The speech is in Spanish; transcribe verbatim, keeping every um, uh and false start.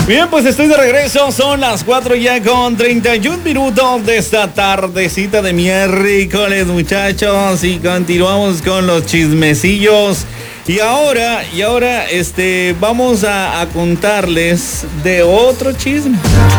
Bien, pues estoy de regreso, son las cuatro ya con treinta y un minutos de esta tardecita de miércoles, muchachos, y continuamos con los chismecillos. Y ahora, y ahora, este, vamos a, a contarles de otro chisme.